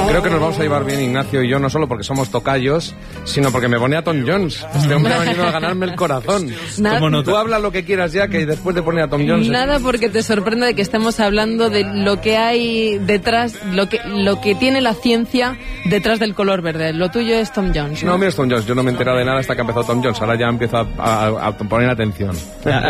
Creo que nos vamos a llevar bien Ignacio y yo, no solo porque somos tocayos, sino porque me pone a Tom Jones. Este hombre ha venido a ganarme el corazón. Tú habla lo que quieras ya, que después de poner a Tom Jones... Nada porque te sorprenda de que estemos hablando de lo que hay detrás, lo que tiene la ciencia detrás del color verde. Lo tuyo es Tom Jones, ¿no? No, mira, es Tom Jones. Yo no me he enterado de nada hasta que ha empezado Tom Jones. Ahora ya empiezo a poner atención.